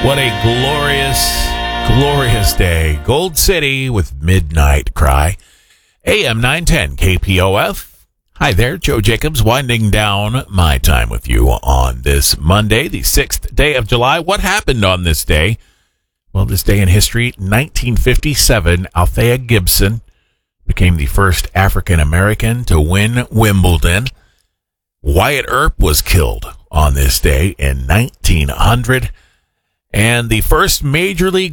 What a glorious, glorious day. Gold City with Midnight Cry. AM 910 KPOF. Hi there, Joe Jacobs, winding down my time with you on this Monday, the 6th day of July. What happened on this day? Well, this day in history, 1957, Althea Gibson became the first African-American to win Wimbledon. Wyatt Earp was killed on this day in 1900. And the first Major League